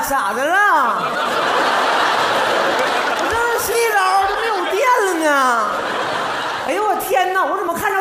咋的了？我这洗澡都没有电了呢。哎呦我天哪！我怎么看着